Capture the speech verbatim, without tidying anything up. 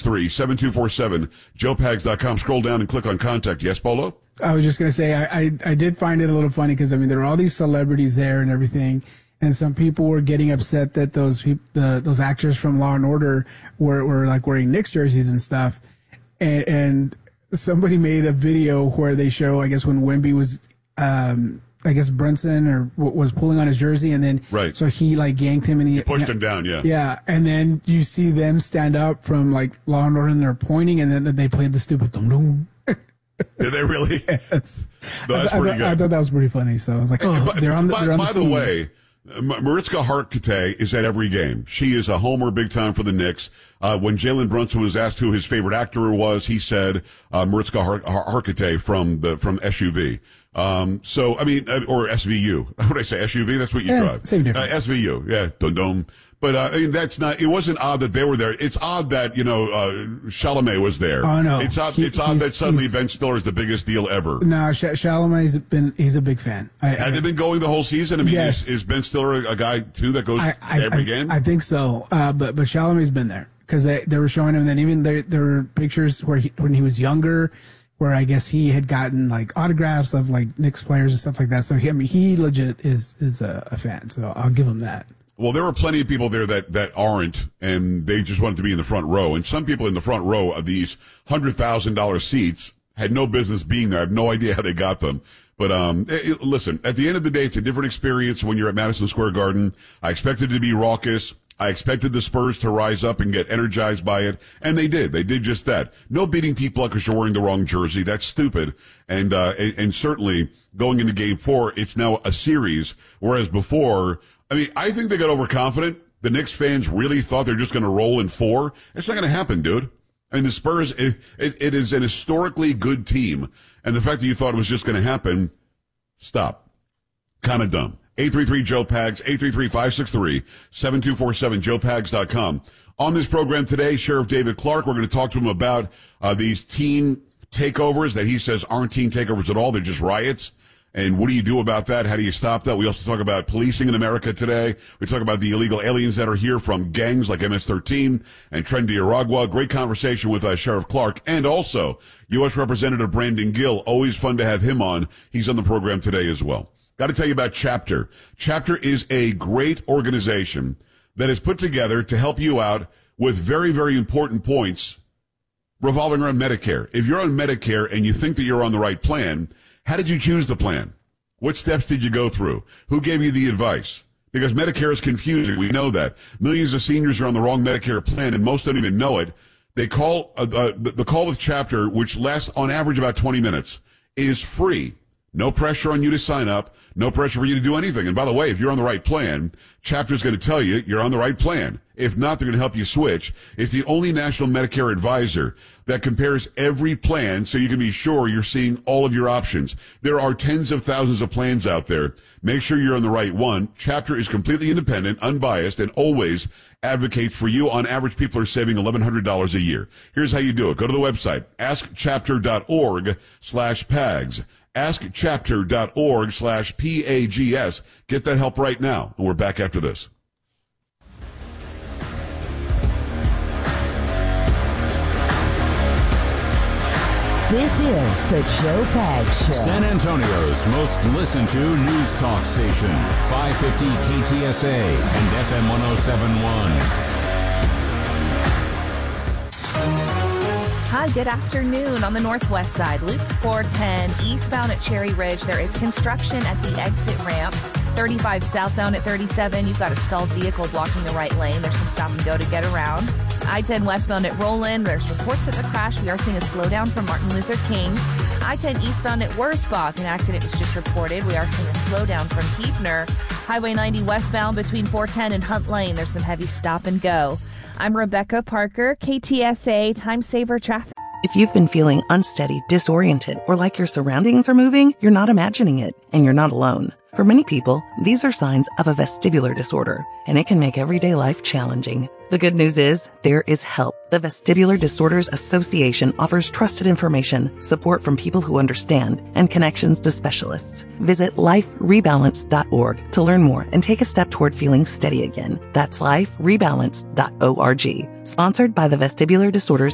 three, seven two four seven, joe pags dot com. Scroll down and click on contact. Yes, Polo? I was just going to say, I, I, I did find it a little funny because, I mean, there were all these celebrities there and everything. And some people were getting upset that those peop- the, those actors from Law and Order were, were like wearing Knicks jerseys and stuff. And, and somebody made a video where they show, I guess, when Wemby was, um, I guess Brunson or w- was pulling on his jersey, and then right. so he like yanked him and he, he pushed him down. Yeah, yeah. And then you see them stand up from like Law and Order, and they're pointing, and then they played the stupid dum dum. Did they really? Yes. No, that's I, pretty I, good. I thought that was pretty funny. So I was like, oh, by, they're on the. By, they're on by the, the way, Mariska Hargitay is at every game. She is a homer big time for the Knicks. Uh, when Jalen Brunson was asked who his favorite actor was, he said uh, Mariska Har- Hargitay from the from S U V. Um, so I mean, or S V U. What did I say? S U V. That's what you yeah, drive. Same difference. Uh, S V U. Yeah, dum dum. But uh, I mean, that's not. It wasn't odd that they were there. It's odd that you know uh, Chalamet was there. Oh no, it's odd. he, it's odd that suddenly Ben Stiller is the biggest deal ever. No, Sh- Chalamet's been. He's a big fan. I, Have I, they been going the whole season? I mean, yes. is, is Ben Stiller a, a guy too that goes I, I, every I, game? I think so. Uh, but but Chalamet's been there because they they were showing him. And then even there there were pictures where he, when he was younger, where I guess he had gotten like autographs of like Knicks players and stuff like that. So he, I mean, he legit is is a, a fan. So I'll give him that. Well, there are plenty of people there that, that aren't, and they just wanted to be in the front row. And some people in the front row of these one hundred thousand dollars seats had no business being there. I have no idea how they got them. But um, it, it, listen, at the end of the day, it's a different experience when you're at Madison Square Garden. I expected it to be raucous. I expected the Spurs to rise up and get energized by it, and they did. They did just that. No beating people up because you're wearing the wrong jersey. That's stupid. And, uh, and, and certainly going into game four, it's now a series, whereas before, I mean, I think they got overconfident. The Knicks fans really thought they're just going to roll in four. It's not going to happen, dude. I mean, the Spurs, it, it, it is an historically good team. And the fact that you thought it was just going to happen, stop. Kind of dumb. eight three three, Joe Pags, eight three three, five six three, seven two four seven, joe pags dot com. On this program today, Sheriff David Clark, we're going to talk to him about uh, these teen takeovers that he says aren't teen takeovers at all. They're just riots. And what do you do about that? How do you stop that? We also talk about policing in America today. We talk about the illegal aliens that are here from gangs like M S thirteen and Tren de Aragua. Great conversation with uh, Sheriff Clark. And also U S Representative Brandon Gill. Always fun to have him on. He's on the program today as well. Got to tell you about Chapter. Chapter is a great organization that is put together to help you out with very, very important points revolving around Medicare. If you're on Medicare and you think that you're on the right plan, how did you choose the plan? What steps did you go through? Who gave you the advice? Because Medicare is confusing. We know that. Millions of seniors are on the wrong Medicare plan, and most don't even know it. They call, uh, uh, the call with Chapter, which lasts on average about twenty minutes, is free. No pressure on you to sign up. No pressure for you to do anything. And by the way, if you're on the right plan, Chapter is going to tell you you're on the right plan. If not, they're going to help you switch. It's the only national Medicare advisor that compares every plan so you can be sure you're seeing all of your options. There are tens of thousands of plans out there. Make sure you're on the right one. Chapter is completely independent, unbiased, and always advocates for you. On average, people are saving eleven hundred dollars a year. Here's how you do it. Go to the website, ask chapter dot org slash pags. ask chapter dot org slash P A G S. Get that help right now. And we're back after this. This is the Joe Pags Show. San Antonio's most listened to news talk station. five fifty K T S A and F M one oh seven point one. Hi, good afternoon. On the northwest side, Loop four ten eastbound at Cherry Ridge, there is construction at the exit ramp. thirty-five southbound at thirty-seven, you've got a stalled vehicle blocking the right lane. There's some stop and go to get around. I ten westbound at Roland, there's reports of a crash. We are seeing a slowdown from Martin Luther King. I ten eastbound at Wurzbach, an accident was just reported. We are seeing a slowdown from Kiefner. Highway ninety westbound between four ten and Hunt Lane, there's some heavy stop and go. I'm Rebecca Parker, K T S A Time Saver Traffic. If you've been feeling unsteady, disoriented, or like your surroundings are moving, you're not imagining it, and you're not alone. For many people, these are signs of a vestibular disorder, and it can make everyday life challenging. The good news is, there is help. The Vestibular Disorders Association offers trusted information, support from people who understand, and connections to specialists. Visit life rebalance dot org to learn more and take a step toward feeling steady again. That's life rebalance dot org. Sponsored by the Vestibular Disorders